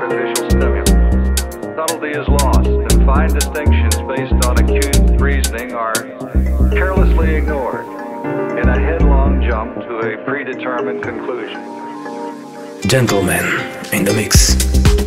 artificial stimulus. Subtlety is lost, and fine distinctions based on acute reasoning are carelessly ignored in a headlong jump to a predetermined conclusion. Gentleman in the mix.